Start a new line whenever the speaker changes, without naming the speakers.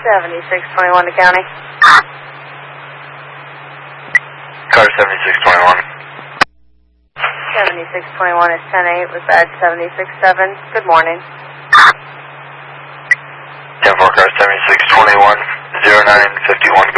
7621 to county.
Car 7621.
7621 is 10-8 with badge 767. Good morning.
10-4 car 7621, 0951